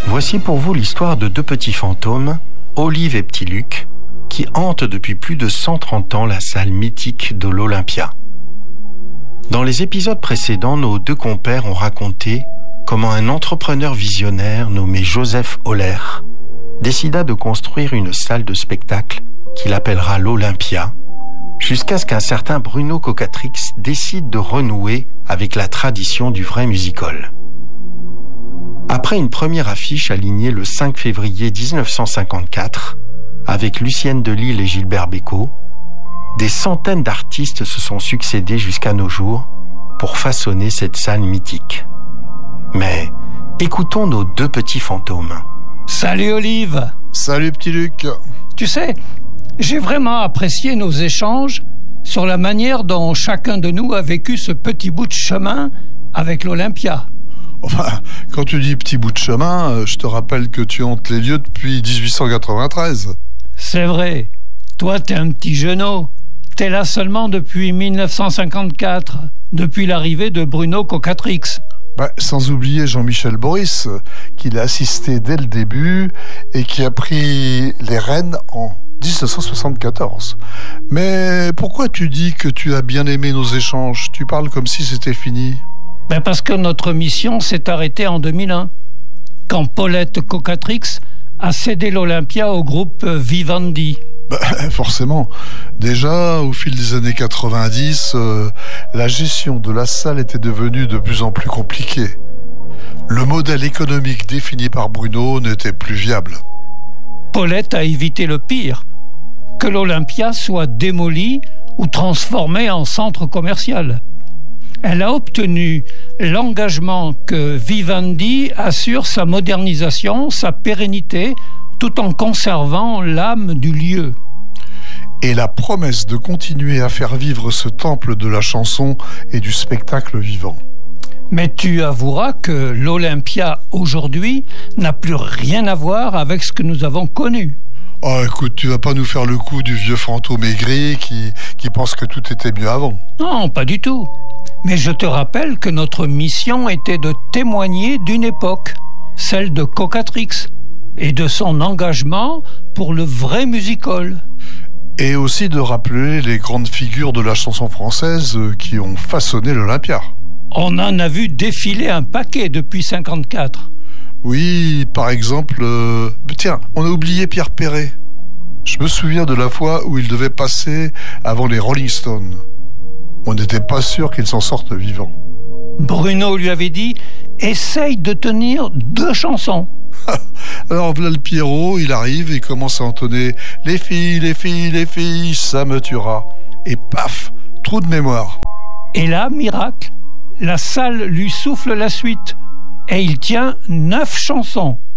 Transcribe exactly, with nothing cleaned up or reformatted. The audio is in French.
Voici pour vous l'histoire de deux petits fantômes, Olive et Petit Luc, qui hantent depuis plus de cent trente ans la salle mythique de l'Olympia. Dans les épisodes précédents, nos deux compères ont raconté comment un entrepreneur visionnaire nommé Joseph Oller décida de construire une salle de spectacle qu'il appellera l'Olympia, jusqu'à ce qu'un certain Bruno Cocatrix décide de renouer avec la tradition du vrai music-hall. Après une première affiche alignée le cinq février dix-neuf cent cinquante-quatre, avec Lucienne Delille et Gilbert Bécaud, des centaines d'artistes se sont succédés jusqu'à nos jours pour façonner cette salle mythique. Mais écoutons nos deux petits fantômes. Salut Olive. Salut Petit Luc. Tu sais, j'ai vraiment apprécié nos échanges sur la manière dont chacun de nous a vécu ce petit bout de chemin avec l'Olympia. Enfin, quand tu dis petit bout de chemin, je te rappelle que tu hantes les lieux depuis dix-huit cent quatre-vingt-treize. C'est vrai. Toi, t'es un petit genou. T'es là seulement depuis dix-neuf cent cinquante-quatre, depuis l'arrivée de Bruno Cocatrix. Bah, sans oublier Jean-Michel Boris, qui l'a assisté dès le début et qui a pris les rênes en dix-neuf cent soixante-quatorze. Mais pourquoi tu dis que tu as bien aimé nos échanges ? Tu parles comme si c'était fini. Ben parce que notre mission s'est arrêtée en deux mille un, quand Paulette Cocatrix a cédé l'Olympia au groupe Vivendi. Bah, forcément. Déjà, au fil des années quatre-vingt-dix, euh, la gestion de la salle était devenue de plus en plus compliquée. Le modèle économique défini par Bruno n'était plus viable. Paulette a évité le pire, que l'Olympia soit démolie ou transformée en centre commercial. Elle a obtenu l'engagement que Vivendi assure sa modernisation, sa pérennité, tout en conservant l'âme du lieu. Et la promesse de continuer à faire vivre ce temple de la chanson et du spectacle vivant. Mais tu avoueras que l'Olympia, aujourd'hui, n'a plus rien à voir avec ce que nous avons connu. Oh, écoute, tu vas pas nous faire le coup du vieux fantôme aigri qui, qui pense que tout était mieux avant. Non, pas du tout. Mais je te rappelle que notre mission était de témoigner d'une époque, celle de Cocatrix, et de son engagement pour le vrai music-hall. Et aussi de rappeler les grandes figures de la chanson française qui ont façonné l'Olympia. On en a vu défiler un paquet depuis cinquante-quatre. Oui, par exemple, euh, tiens, on a oublié Pierre Perret. Je me souviens de la fois où il devait passer avant les Rolling Stones. On n'était pas sûr qu'il s'en sorte vivant. Bruno lui avait dit « Essaye de tenir deux chansons ». Alors voilà le Pierrot, il arrive et commence à entonner « Les filles, les filles, les filles, ça me tuera ». Et paf, trou de mémoire. Et là, miracle, la salle lui souffle la suite. Et il tient neuf chansons.